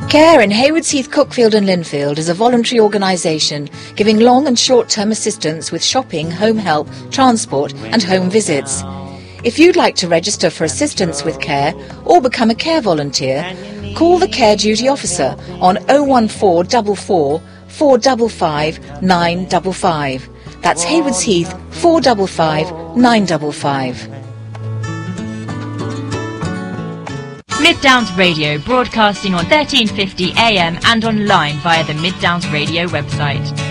CARE in Haywards Heath, Cuckfield and Linfield is a voluntary organisation giving long and short-term assistance with shopping, home help, transport and home visits. If you'd like to register for assistance with CARE or become a CARE volunteer, call the CARE duty officer on 01444 455 955. That's Haywards Heath 455 955. Mid Downs Radio, broadcasting on 1350 AM and online via the Mid Downs Radio website.